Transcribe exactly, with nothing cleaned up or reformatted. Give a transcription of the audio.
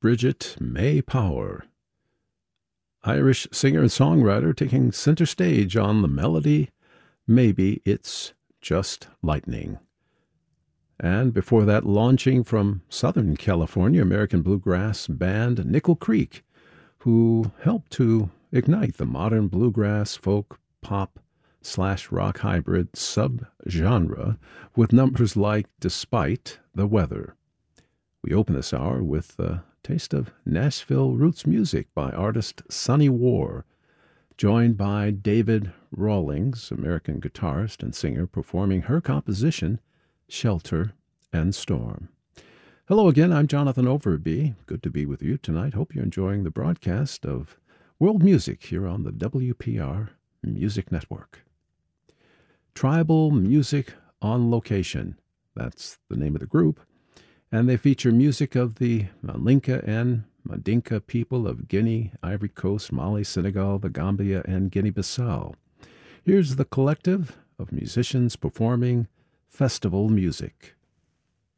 Bridget May Power, Irish singer and songwriter taking center stage on the melody Maybe It's Just Lightning. And before that, launching from Southern California, American bluegrass band Nickel Creek, who helped to ignite the modern bluegrass, folk, pop, slash rock hybrid subgenre with numbers like Despite the Weather. We open this hour with a taste of Nashville roots music by artist Sunny War, joined by David Rawlings, American guitarist and singer, performing her composition, Shelter and Storm. Hello again, I'm Jonathan Overby. Good to be with you tonight. Hope you're enjoying the broadcast of world music here on the W P R Music Network. Tribal Music on Location, that's the name of the group, and they feature music of the Malinka and Mandinka people of Guinea, Ivory Coast, Mali, Senegal, the Gambia, and Guinea-Bissau. Here's the collective of musicians performing festival music.